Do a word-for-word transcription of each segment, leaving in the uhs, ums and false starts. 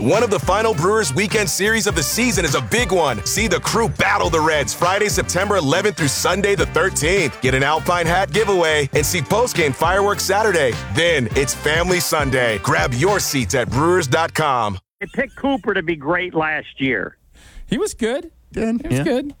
One of the final Brewers weekend series of the season is a big one. See the crew battle the Reds Friday, September eleventh through Sunday the thirteenth. Get an Alpine hat giveaway and see postgame fireworks Saturday. Then it's Family Sunday. Grab your seats at brewers dot com. I picked Cooper to be great last year. He was good. Good. He was yeah. good.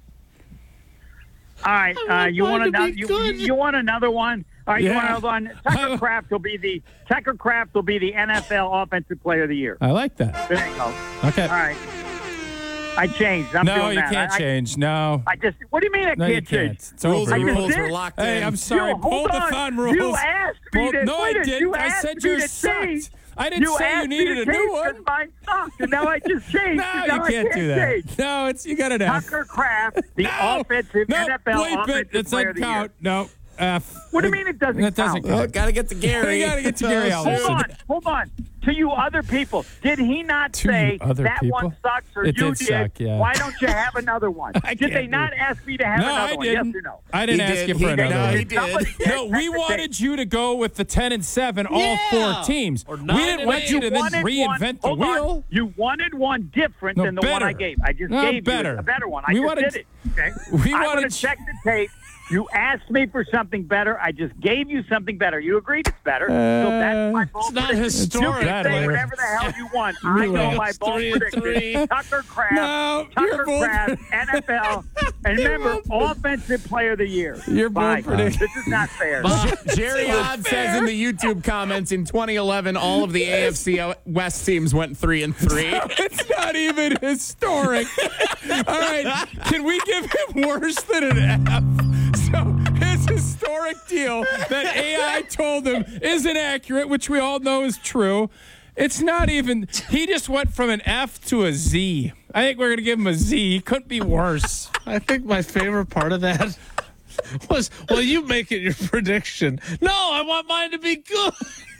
All right, uh, you want another? You, you want another one? All right, Yeah. you want another one? Tucker Kraft will be the Tucker Kraft will be the N F L Offensive Player of the Year. I like that. There you go. Okay. All right. I changed. I'm no, doing you that. can't I, change. No. I, I just. What do you mean I No, you can't can't. change? It's over. I just rules did. were locked Hey, in. I'm sorry. You, hold Pull the on. thon rules. You asked me Pull, to. no, wait I a- didn't. You I asked said me yours to sucked. change. I didn't you say you asked needed me a to new change one. because mine sucked, and now I just changed. No, and you now can't I do that. Change. No, it's you got an F. Tucker Kraft, the no, offensive no, N F L bleep Offensive it. It Player of doesn't the Year. count. No, F. What do you mean it doesn't That doesn't count? count. Oh, gotta get to Gary. We gotta get to Gary Hold Allison. on, hold on. To you other people, did he not To say you other that people? one sucks or It you did suck, yeah. Why don't you have another one? I Did they can't not do it. ask me to have No, another I one? didn't. Yes or no? I didn't He ask did. you for He another did. No, one. he did. Somebody did. No, we Texas wanted you to go with the ten and seven, all Yeah. four teams. Or We nine didn't and want eight. you to then wanted reinvent one, the hold wheel. On. You wanted one different No, than the one I better. gave. I just No, gave better. you a better one. I We just wanted- did it. Okay. we I wanted- want to check the tape. You asked me for something better. I just gave you something better. You agreed it's better. so that's my bold It's not prediction. historic. You can say Better. whatever the hell you want. I know right. my bold Three and prediction. three. Tucker Kraft. No, Tucker you're bold. Kraft, N F L. And remember, Offensive Player of the Year. You're bold Bye. prediction. This is not fair. Jerry Odd says in the YouTube comments in twenty eleven, all of the A F C West teams went three and three. It's not even historic. All right, can we give him worse than an F? So his historic deal that A I told him isn't accurate, which we all know is true. It's not even. He just went from an F to a Z. I think we're gonna give him a Z. Couldn't be worse. I think my favorite part of that was, well, you make it your prediction. No, I want mine to be good.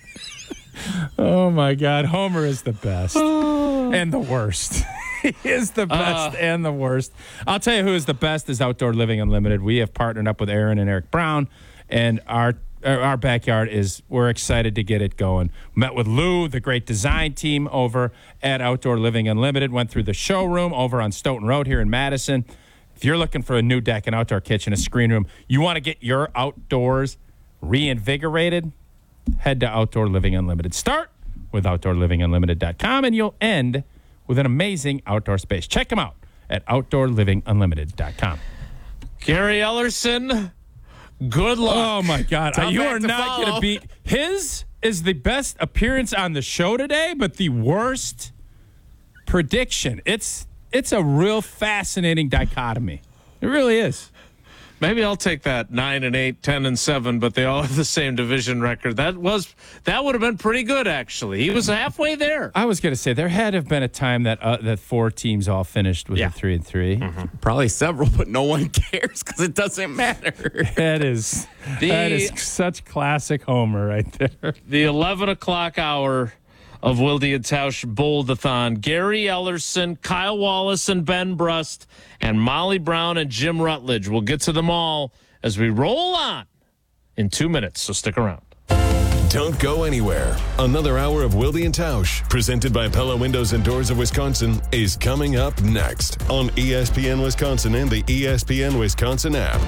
Oh my God, Homer is the best and the worst. He is the best Uh. and the worst. I'll tell you who is the best is Outdoor Living Unlimited. We have partnered up with Aaron and Eric Brown, and our our backyard is, we're excited to get it going. Met with Lou, the great design team over at Outdoor Living Unlimited. Went through the showroom over on Stoughton Road here in Madison. If you're looking for a new deck, an outdoor kitchen, a screen room, you want to get your outdoors reinvigorated, head to Outdoor Living Unlimited. Start with outdoor living unlimited dot com, and you'll end with an amazing outdoor space. Check them out at outdoor living unlimited dot com. Gary Ellerson, good luck. Oh, my God. Tough You act are to not going to follow. beat. His is the best appearance on the show today, but the worst prediction. It's it's a real fascinating dichotomy. It really is. Maybe I'll take that nine and eight, ten and seven, but they all have the same division record. That was that would have been pretty good, actually. He was halfway there. I was going to say there had to have been a time that uh, that four teams all finished with Yeah. a three and three. Probably several, but no one cares because it doesn't matter. That is The- that is such classic Homer right there. The eleven o'clock hour of Wilde and Tausch Bold-a-thon. Gary Ellerson, Kyle Wallace and Ben Brust, and Molly Brown and Jim Rutledge. We'll get to them all as we roll on in two minutes, so stick around. Don't go anywhere. Another hour of Wilde and Tausch, presented by Pella Windows and Doors of Wisconsin, is coming up next on E S P N Wisconsin and the E S P N Wisconsin app.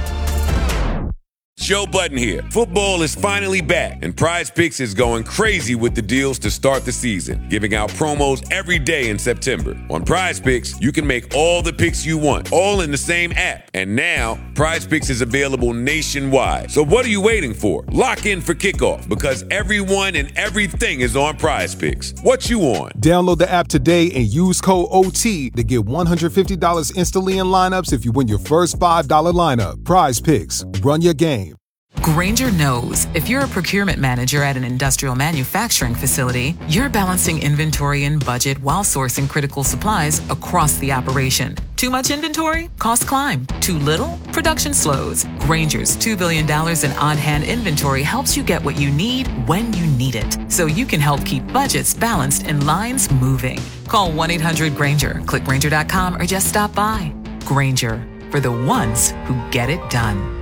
Joe Budden here. Football is finally back, and Prize Picks is going crazy with the deals to start the season, giving out promos every day in September. On Prize Picks, you can make all the picks you want, all in the same app. And now, Prize Picks is available nationwide. So what are you waiting for? Lock in for kickoff, because everyone and everything is on Prize Picks. What you on? Download the app today and use code O T to get one hundred fifty dollars instantly in lineups if you win your first five dollars lineup. Prize Picks. Run your game. Grainger knows if you're a procurement manager at an industrial manufacturing facility, you're balancing inventory and budget while sourcing critical supplies across the operation. Too much inventory? Costs climb. Too little? Production slows. Grainger's two billion dollars in on-hand inventory helps you get what you need when you need it, so you can help keep budgets balanced and lines moving. Call one eight hundred Grainger, click Grainger dot com, or just stop by. Grainger, for the ones who get it done.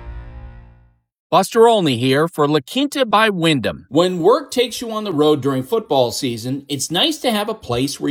Buster Olney here for La Quinta by Wyndham. When work takes you on the road during football season, it's nice to have a place where